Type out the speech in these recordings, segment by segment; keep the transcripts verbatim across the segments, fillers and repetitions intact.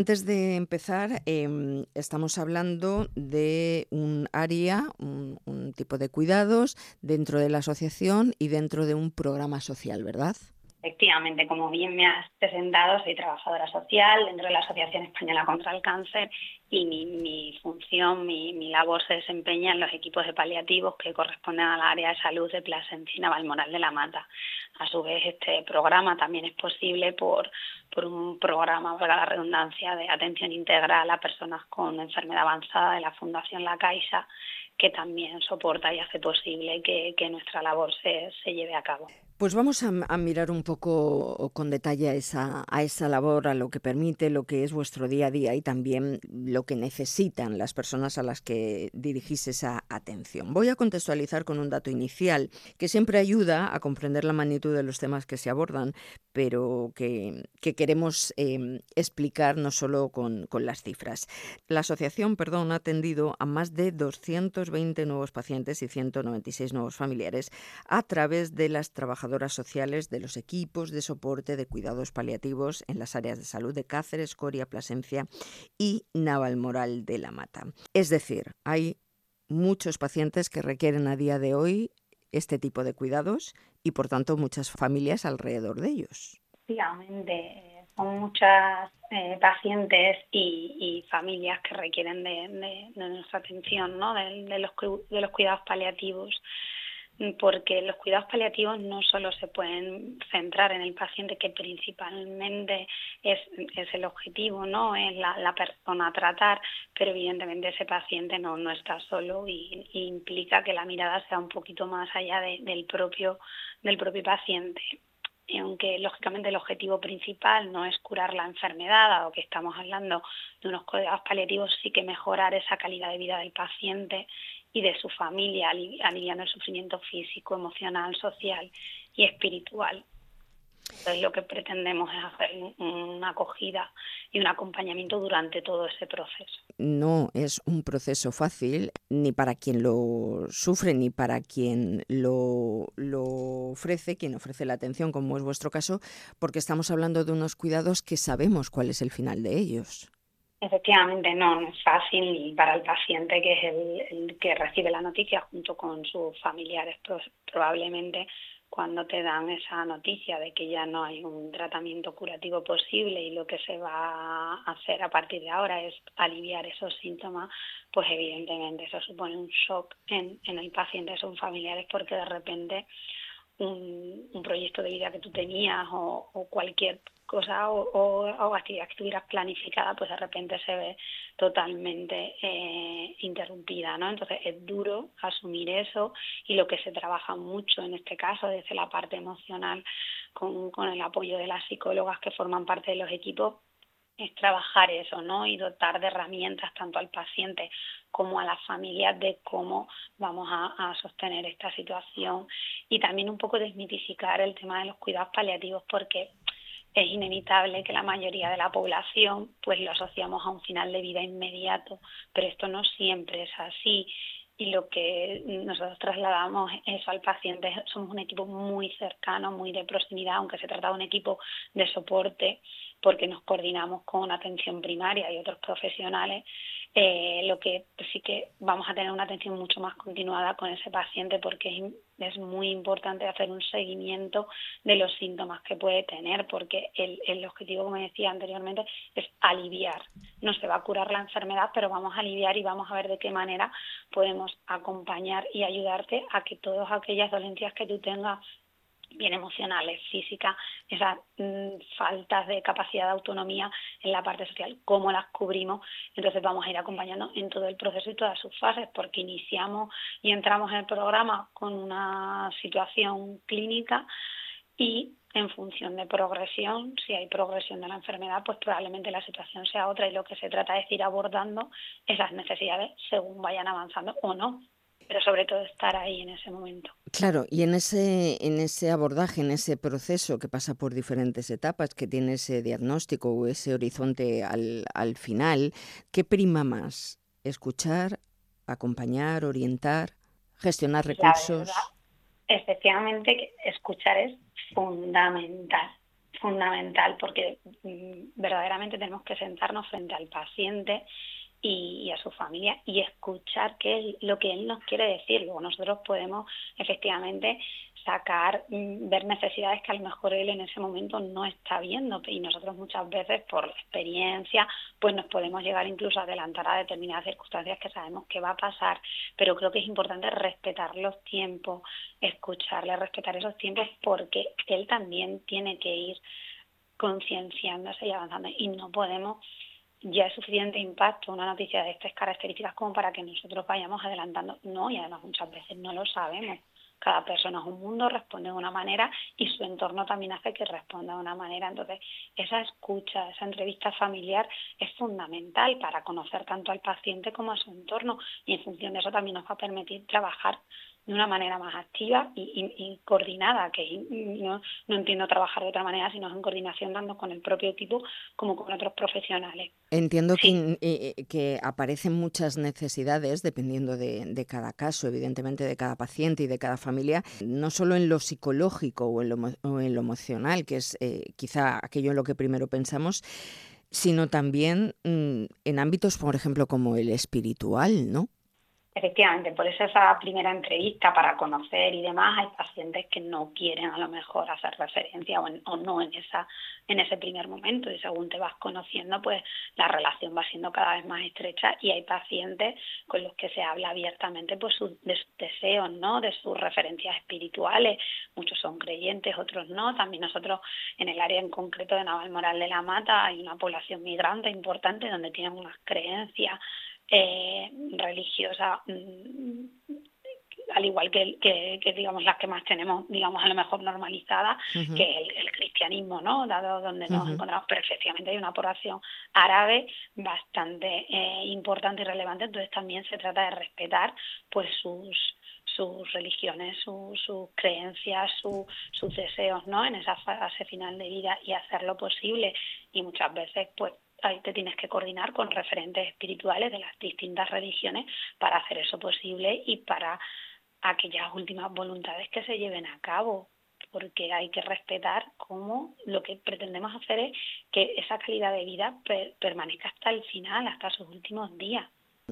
Antes de empezar, em, estamos hablando de un área, un, un tipo de cuidados dentro de la asociación y dentro de un programa social, ¿verdad? Efectivamente, como bien me has presentado, soy trabajadora social dentro de la Asociación Española contra el Cáncer y mi, mi función, mi, mi labor se desempeña en los equipos de paliativos que corresponden al área de salud de Plasencia y Navalmoral de la Mata. A su vez, este programa también es posible por, por un programa, valga la redundancia, de atención integral a personas con enfermedad avanzada de la Fundación La Caixa, que también soporta y hace posible que, que nuestra labor se, se lleve a cabo. Pues vamos a, a mirar un poco con detalle a esa, a esa labor, a lo que permite, lo que es vuestro día a día y también lo que necesitan las personas a las que dirigís esa atención. Voy a contextualizar con un dato inicial que siempre ayuda a comprender la magnitud de los temas que se abordan, pero que, que queremos eh, explicar no solo con, con las cifras. La asociación, perdón, ha atendido a más de doscientos veinte nuevos pacientes y ciento noventa y seis nuevos familiares a través de las trabajadoras sociales de los equipos de soporte de cuidados paliativos en las áreas de salud de Cáceres, Coria, Plasencia y Navalmoral de la Mata. Es decir, hay muchos pacientes que requieren a día de hoy este tipo de cuidados y, por tanto, muchas familias alrededor de ellos. Efectivamente, son muchas eh, pacientes y, y familias que requieren de, de, de nuestra atención, ¿no? de, de, los, de los cuidados paliativos, porque los cuidados paliativos no solo se pueden centrar en el paciente, que principalmente es, es el objetivo, ¿no? Es la, la persona a tratar, pero evidentemente ese paciente no, no está solo y, y implica que la mirada sea un poquito más allá de, del, propio, del propio paciente. Y aunque lógicamente el objetivo principal no es curar la enfermedad, dado que estamos hablando de unos cuidados paliativos, sí que mejorar esa calidad de vida del paciente y de su familia, aliviando el sufrimiento físico, emocional, social y espiritual. Entonces lo que pretendemos es hacer una acogida y un acompañamiento durante todo ese proceso. No es un proceso fácil ni para quien lo sufre ni para quien lo, lo ofrece, quien ofrece la atención, como es vuestro caso, porque estamos hablando de unos cuidados que sabemos cuál es el final de ellos. Efectivamente, no, no es fácil ni para el paciente, que es el, el que recibe la noticia junto con sus familiares. Pues, probablemente cuando te dan esa noticia de que ya no hay un tratamiento curativo posible y lo que se va a hacer a partir de ahora es aliviar esos síntomas, pues evidentemente eso supone un shock en, en el paciente, son familiares, porque de repente un, un proyecto de vida que tú tenías o, o cualquier cosa o, o, o actividad que tuvieras planificada, pues de repente se ve totalmente eh, interrumpida, ¿no? Entonces es duro asumir eso, y lo que se trabaja mucho en este caso desde la parte emocional con, con el apoyo de las psicólogas que forman parte de los equipos es trabajar eso, ¿no? Y dotar de herramientas tanto al paciente como a las familias de cómo vamos a, a sostener esta situación, y también un poco desmitificar el tema de los cuidados paliativos, porque es inevitable que la mayoría de la población pues lo asociamos a un final de vida inmediato, pero esto no siempre es así. Y lo que nosotros trasladamos eso al paciente, somos un equipo muy cercano, muy de proximidad, aunque se trata de un equipo de soporte, porque nos coordinamos con atención primaria y otros profesionales, eh, lo que sí que vamos a tener una atención mucho más continuada con ese paciente, porque es, es muy importante hacer un seguimiento de los síntomas que puede tener, porque el, el objetivo, como decía anteriormente, es aliviar. No se va a curar la enfermedad, pero vamos a aliviar y vamos a ver de qué manera podemos acompañar y ayudarte a que todas aquellas dolencias que tú tengas, bien emocionales, físicas, esas mmm, faltas de capacidad de autonomía en la parte social, cómo las cubrimos. Entonces vamos a ir acompañando en todo el proceso y todas sus fases, porque iniciamos y entramos en el programa con una situación clínica y en función de progresión, si hay progresión de la enfermedad, pues probablemente la situación sea otra, y lo que se trata es ir abordando esas necesidades según vayan avanzando o no, pero sobre todo estar ahí en ese momento. Claro, y en ese, en ese abordaje, en ese proceso que pasa por diferentes etapas, que tiene ese diagnóstico o ese horizonte al, al final, ¿qué prima más? ¿Escuchar, acompañar, orientar, gestionar La verdad, recursos? efectivamente, escuchar es fundamental, fundamental, porque mm, verdaderamente tenemos que sentarnos frente al paciente y, y a su familia y escuchar qué es lo que él nos quiere decir. Luego nosotros podemos efectivamente sacar, mm, ver necesidades que a lo mejor él en ese momento no está viendo, y nosotros muchas veces por la experiencia pues nos podemos llegar incluso a adelantar a determinadas circunstancias que sabemos que va a pasar, pero creo que es importante respetar los tiempos, escucharle, respetar esos tiempos, porque él también tiene que ir concienciándose y avanzando, y no podemos, ya es suficiente impacto una noticia de estas características como para que nosotros vayamos adelantando. No, y además muchas veces no lo sabemos. Cada persona es un mundo, responde de una manera y su entorno también hace que responda de una manera. Entonces, esa escucha, esa entrevista familiar es fundamental para conocer tanto al paciente como a su entorno, y en función de eso también nos va a permitir trabajar de una manera más activa y, y, y coordinada, que no, no entiendo trabajar de otra manera, sino en coordinación tanto con el propio equipo como con otros profesionales. Entiendo que, Sí, in- eh, eh, que aparecen muchas necesidades dependiendo de, de cada caso, evidentemente de cada paciente y de cada familia, no solo en lo psicológico o en lo, emo- o en lo emocional, que es eh, quizá aquello en lo que primero pensamos, sino también mm, en ámbitos, por ejemplo, como el espiritual, ¿no? efectivamente, por eso esa primera entrevista para conocer y demás, hay pacientes que no quieren a lo mejor hacer referencia o, en- o no en esa en ese primer momento, y según te vas conociendo, pues la relación va siendo cada vez más estrecha, y hay pacientes con los que se habla abiertamente pues sus- de sus deseos, ¿no? De sus referencias espirituales. Muchos son creyentes, otros no. También nosotros en el área en concreto de Navalmoral de la Mata hay una población migrante importante donde tienen unas creencias eh, religiosa, mm, al igual que, que, que digamos las que más tenemos, digamos a lo mejor normalizadas, que Ujú, es el, el cristianismo, ¿no? Dado donde nos ujú. encontramos, pero efectivamente hay una población árabe bastante eh, importante y relevante. Entonces también se trata de respetar pues sus sus religiones, su, sus creencias, su, sus deseos, ¿no? En esa fase final de vida, y hacer lo posible. Y muchas veces pues ahí te tienes que coordinar con referentes espirituales de las distintas religiones para hacer eso posible y para aquellas últimas voluntades que se lleven a cabo, porque hay que respetar cómo lo que pretendemos hacer es que esa calidad de vida per- permanezca hasta el final, hasta sus últimos días.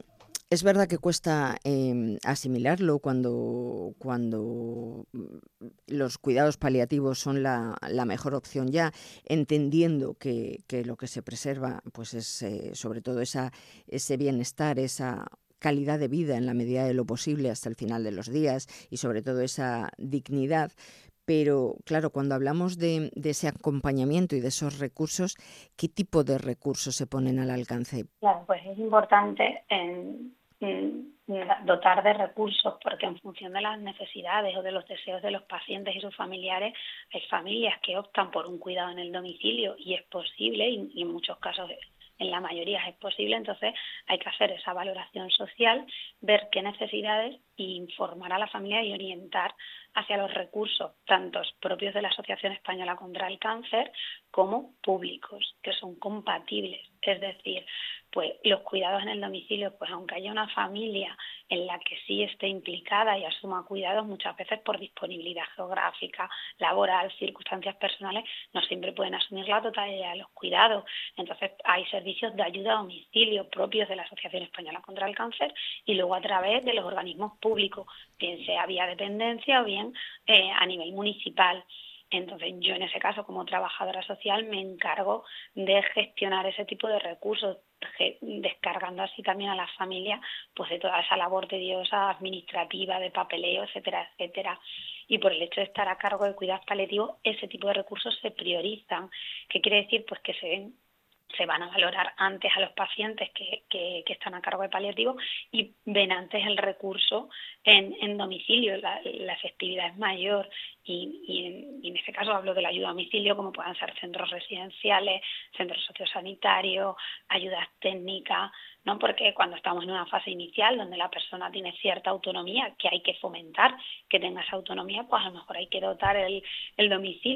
Es verdad que cuesta em, asimilarlo cuando, cuando mm, los cuidados paliativos son la, la mejor opción ya, entendiendo que, que lo que se preserva pues es eh, sobre todo esa, ese bienestar, esa calidad de vida en la medida de lo posible hasta el final de los días, y sobre todo esa dignidad. Pero claro, cuando hablamos de, de ese acompañamiento y de esos recursos, ¿qué tipo de recursos se ponen al alcance? Claro, pues es importante en, en dotar de recursos, porque en función de las necesidades o de los deseos de los pacientes y sus familiares, hay familias que optan por un cuidado en el domicilio, y es posible, y, y en muchos casos en la mayoría es posible. Entonces hay que hacer esa valoración social, ver qué necesidades, e informar a la familia y orientar hacia los recursos, tanto propios de la Asociación Española contra el Cáncer como públicos, que son compatibles. Es decir, pues los cuidados en el domicilio, pues aunque haya una familia en la que sí esté implicada y asuma cuidados, muchas veces por disponibilidad geográfica, laboral, circunstancias personales, no siempre pueden asumir la totalidad de los cuidados. Entonces hay servicios de ayuda a domicilio propios de la Asociación Española contra el Cáncer, y luego a través de los organismos públicos, bien sea vía dependencia o bien eh, a nivel municipal. Entonces yo en ese caso, como trabajadora social, me encargo de gestionar ese tipo de recursos, descargando así también a las familias pues de toda esa labor tediosa administrativa, de papeleo, etcétera, etcétera. Y por el hecho de estar a cargo de cuidados paliativos, ese tipo de recursos se priorizan. ¿Qué quiere decir? Pues que se ven se van a valorar antes a los pacientes que, que, que están a cargo de paliativo, y ven antes el recurso en, en domicilio. La, la efectividad es mayor, y, y, en, y en este caso hablo de la ayuda a domicilio, como puedan ser centros residenciales, centros sociosanitarios, ayudas técnicas, ¿no? Porque cuando estamos en una fase inicial donde la persona tiene cierta autonomía, que hay que fomentar que tenga esa autonomía, pues a lo mejor hay que dotar el, el domicilio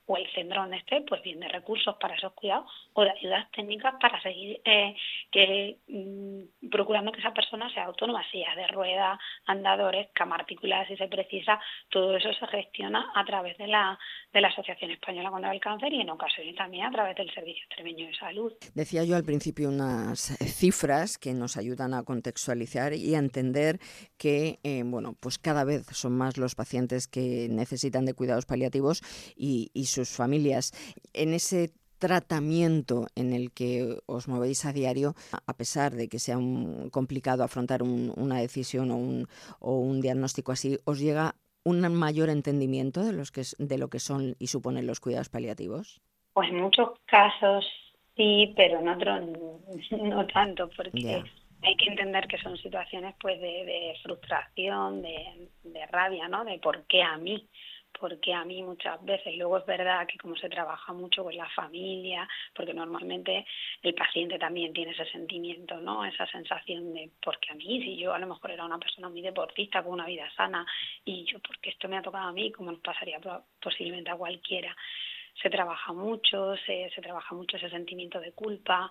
o el centro donde esté, pues bien de recursos para esos cuidados o de ayudas técnicas para seguir eh, que mm, procurando que esa persona sea autónoma, sillas de ruedas, andadores, cama articulada si se precisa. Todo eso se gestiona a través de la de la Asociación Española contra el Cáncer y en ocasiones también a través del Servicio Extremeño de Salud. Decía yo al principio unas cifras que nos ayudan a contextualizar y a entender que eh, bueno, pues cada vez son más los pacientes que necesitan de cuidados paliativos y, y sus familias. En ese tratamiento en el que os movéis a diario, a pesar de que sea un, complicado afrontar un, una decisión o un, o un diagnóstico así, ¿os llega un mayor entendimiento de, los que, de lo que son y suponen los cuidados paliativos? Pues en muchos casos sí, pero en otros no, no tanto, porque Yeah. hay que entender que son situaciones pues de, de frustración, de, de rabia, ¿no? De por qué a mí, porque a mí muchas veces. Luego es verdad que como se trabaja mucho con la familia, porque normalmente el paciente también tiene ese sentimiento, ¿no? Esa sensación de por qué a mí, si yo a lo mejor era una persona muy deportista con una vida sana y yo porque esto me ha tocado a mí, como nos pasaría posiblemente a cualquiera. Se trabaja mucho, se, se trabaja mucho ese sentimiento de culpa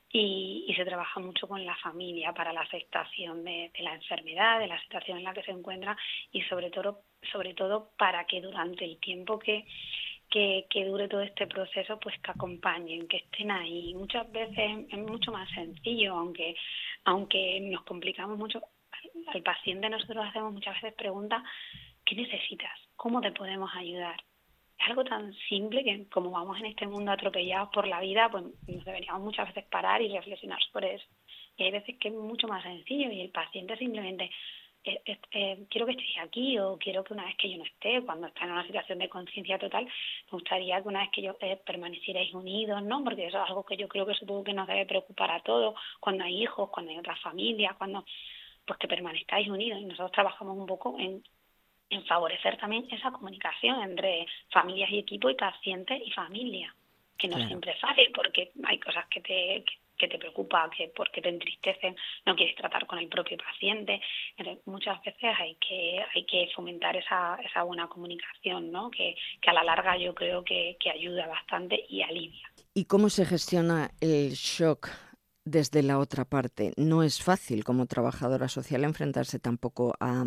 y, y se trabaja mucho con la familia para la aceptación de, de la enfermedad, de la situación en la que se encuentra y sobre todo, sobre todo para que durante el tiempo que, que, que dure todo este proceso, pues que acompañen, que estén ahí. Muchas veces es mucho más sencillo, aunque, aunque nos complicamos mucho. Al, al paciente nosotros hacemos muchas veces preguntas, ¿qué necesitas? ¿Cómo te podemos ayudar? Es algo tan simple que como vamos en este mundo atropellados por la vida, pues nos deberíamos muchas veces parar y reflexionar sobre eso. Y hay veces que es mucho más sencillo y el paciente simplemente, eh, eh, eh, quiero que estéis aquí o quiero que una vez que yo no esté, cuando está en una situación de conciencia total, me gustaría que una vez que yo eh, permanecierais unidos, ¿no? Porque eso es algo que yo creo que supongo que nos debe preocupar a todos, cuando hay hijos, cuando hay otras familias, cuando pues que permanezcáis unidos. Y nosotros trabajamos un poco en en favorecer también esa comunicación entre familias y equipo y pacientes y familia, que no Claro. siempre es fácil porque hay cosas que te que, que te preocupan, que porque te entristecen, no quieres tratar con el propio paciente. Entonces, muchas veces hay que hay que fomentar esa esa buena comunicación, ¿no? Que, que a la larga yo creo que, que ayuda bastante y alivia. ¿Y cómo se gestiona el shock desde la otra parte? No es fácil como trabajadora social enfrentarse tampoco a,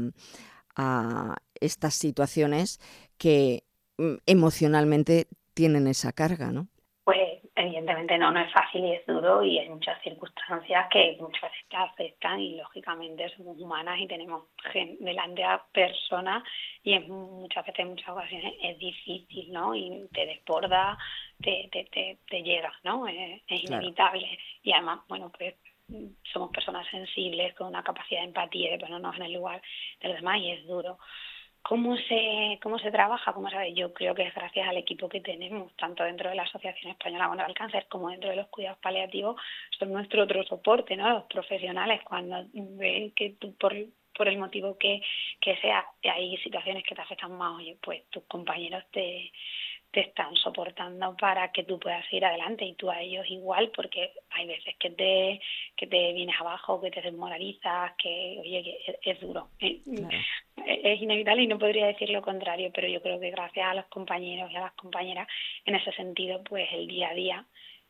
a estas situaciones que mm, emocionalmente tienen esa carga, ¿no? Pues evidentemente no, no es fácil y es duro y hay muchas circunstancias que muchas veces te afectan y lógicamente somos humanas y tenemos delante a personas y es muchas veces, en muchas ocasiones es difícil, ¿no? Y te desborda, te, te, te, te llega, ¿no? Es, es inevitable. Claro. Y además, bueno, pues somos personas sensibles con una capacidad de empatía y de ponernos en el lugar de los demás y es duro. ¿Cómo se, cómo se trabaja? ¿Cómo sabes? Yo creo que es gracias al equipo que tenemos, tanto dentro de la Asociación Española contra el Cáncer como dentro de los cuidados paliativos, son nuestro otro soporte, ¿no? Los profesionales, cuando ven que tú, por, por el motivo que, que sea, hay situaciones que te afectan más, oye, pues tus compañeros te, te están soportando para que tú puedas ir adelante y tú a ellos igual, porque hay veces que te que te vienes abajo, que te desmoralizas, que oye, que es, es duro. Claro. Es inevitable y no podría decir lo contrario, pero yo creo que gracias a los compañeros y a las compañeras, en ese sentido, pues el día a día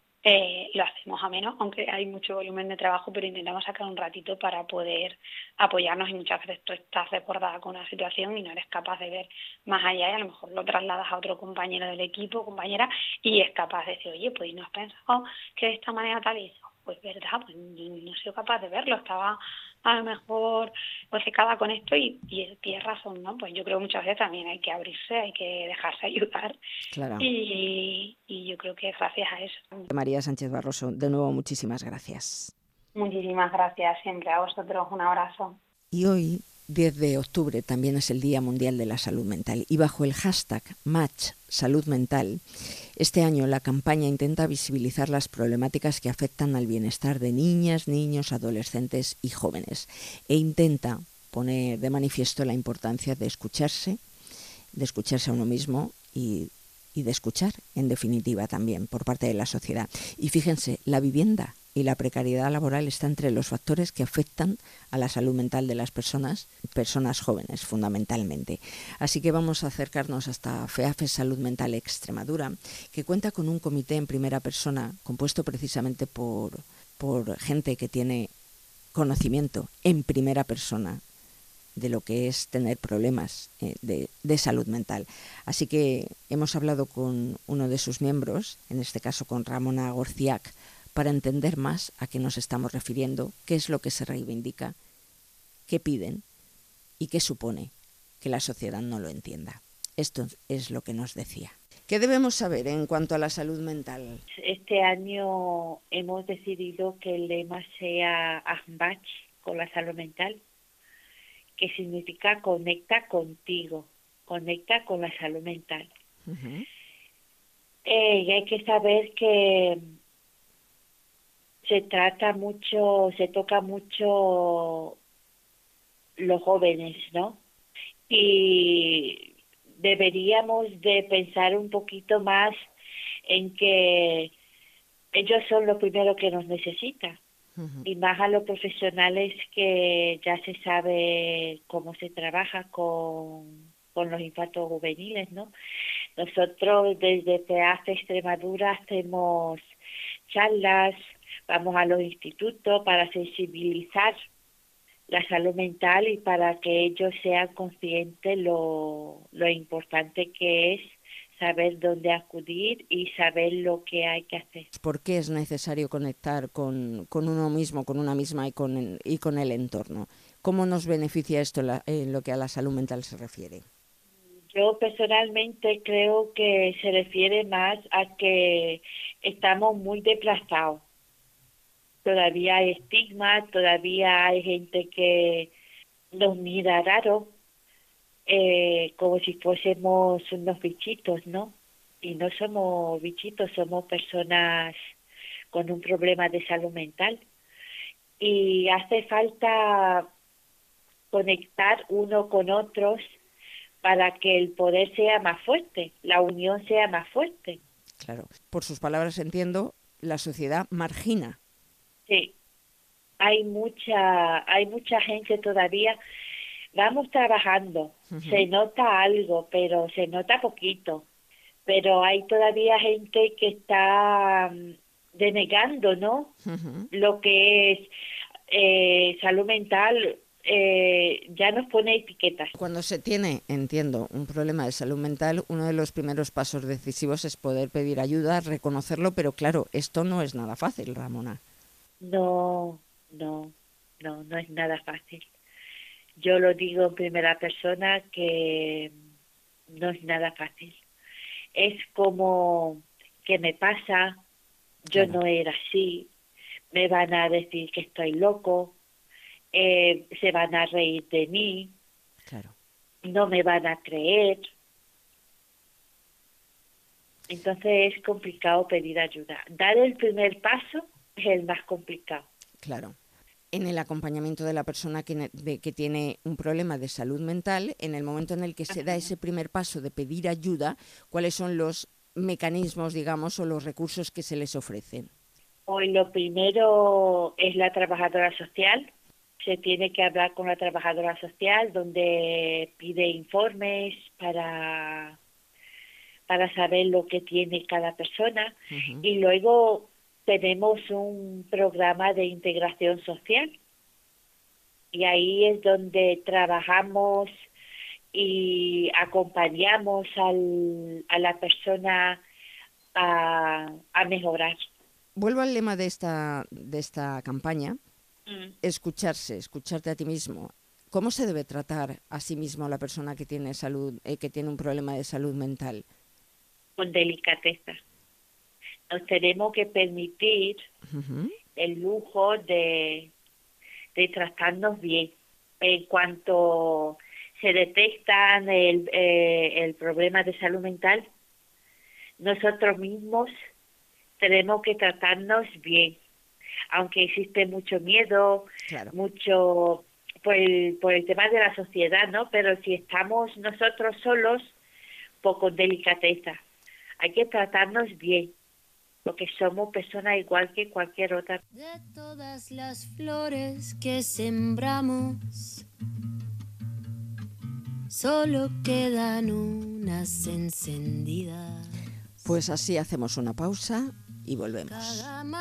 eh, lo hacemos a menos, aunque hay mucho volumen de trabajo, pero intentamos sacar un ratito para poder apoyarnos y muchas veces tú estás desbordada con una situación y no eres capaz de ver más allá y a lo mejor lo trasladas a otro compañero del equipo, compañera, y es capaz de decir, oye, pues ¿no has pensado que de esta manera tal? Y dices, pues verdad, pues no he sido capaz de verlo, estaba a lo mejor obcecada con esto y, y tienes razón, ¿no? Pues yo creo que muchas veces también hay que abrirse, hay que dejarse ayudar. Claro. Y, y yo creo que es gracias a eso. María Sánchez Barroso, de nuevo muchísimas gracias. Muchísimas gracias siempre a vosotros, un abrazo. Y hoy, diez de octubre, también es el Día Mundial de la Salud Mental y bajo el hashtag Match Salud Mental, este año la campaña intenta visibilizar las problemáticas que afectan al bienestar de niñas, niños, adolescentes y jóvenes e intenta poner de manifiesto la importancia de escucharse, de escucharse a uno mismo y, y de escuchar, en definitiva, también por parte de la sociedad. Y fíjense, la vivienda y la precariedad laboral está entre los factores que afectan a la salud mental de las personas, personas jóvenes fundamentalmente. Así que vamos a acercarnos hasta FEAFE Salud Mental Extremadura, que cuenta con un comité en primera persona compuesto precisamente por, por gente que tiene conocimiento en primera persona de lo que es tener problemas eh, de, de salud mental. Así que hemos hablado con uno de sus miembros, en este caso con Ramona Gorciac, para entender más a qué nos estamos refiriendo, qué es lo que se reivindica, qué piden y qué supone que la sociedad no lo entienda. Esto es lo que nos decía. ¿Qué debemos saber en cuanto a la salud mental? Este año hemos decidido que el lema sea Ahmbach con la salud mental, que significa conecta contigo, conecta con la salud mental. Uh-huh. Eh, y hay que saber que se trata mucho, se toca mucho los jóvenes, ¿no? Y deberíamos de pensar un poquito más en que ellos son los primeros que nos necesitan. Uh-huh. Y más a los profesionales que ya se sabe cómo se trabaja con, con los infartos juveniles, ¿no? Nosotros desde FEAFE Extremadura hacemos charlas, vamos a los institutos para sensibilizar la salud mental y para que ellos sean conscientes lo, lo importante que es saber dónde acudir y saber lo que hay que hacer. ¿Por qué es necesario conectar con, con uno mismo, con una misma y con, el, y con el entorno? ¿Cómo nos beneficia esto la, en lo que a la salud mental se refiere? Yo personalmente creo que se refiere más a que estamos muy desplazados. Todavía hay estigma, todavía hay gente que nos mira raro, eh, como si fuésemos unos bichitos, ¿no? Y no somos bichitos, somos personas con un problema de salud mental. Y hace falta conectar uno con otros para que el poder sea más fuerte, la unión sea más fuerte. Claro, por sus palabras entiendo, la sociedad margina. Sí, hay mucha, hay mucha gente todavía. Vamos trabajando, uh-huh. Se nota algo, pero se nota poquito. Pero hay todavía gente que está um, denegando, ¿no? Uh-huh. Lo que es eh, salud mental. Eh, ya nos pone etiquetas. Cuando se tiene, entiendo, un problema de salud mental, uno de los primeros pasos decisivos es poder pedir ayuda, reconocerlo, pero claro, esto no es nada fácil, Ramona. No, no, no, no es nada fácil. Yo lo digo en primera persona que no es nada fácil. Es como, ¿qué me pasa? Yo claro. No era así. Me van a decir que estoy loco. Eh, se van a reír de mí, claro. No me van a creer. Entonces es complicado pedir ayuda. Dar el primer paso es el más complicado. Claro. En el acompañamiento de la persona que, de, que tiene un problema de salud mental, en el momento en el que se Ajá. da ese primer paso de pedir ayuda, ¿cuáles son los mecanismos, digamos, o los recursos que se les ofrecen? Hoy lo primero es la trabajadora social. Se tiene que hablar con la trabajadora social donde pide informes para, para saber lo que tiene cada persona. Uh-huh. Y luego tenemos un programa de integración social. Y ahí es donde trabajamos y acompañamos al, a la persona a, a mejorar. Vuelvo al lema de esta, de esta campaña. Mm. Escucharse, escucharte a ti mismo. ¿Cómo se debe tratar a sí mismo la persona que tiene salud, eh, que tiene un problema de salud mental? Con delicadeza. Nos tenemos que permitir uh-huh. el lujo de, de tratarnos bien. En cuanto se detectan el, eh, el problema de salud mental, nosotros mismos tenemos que tratarnos bien. Aunque existe mucho miedo, claro. mucho por el, por el tema de la sociedad, ¿no? Pero si estamos nosotros solos, pues con delicadeza. Hay que tratarnos bien. porque somos personas igual que cualquier otra. De todas las flores que sembramos, solo quedan unas encendidas. Pues así hacemos una pausa y volvemos.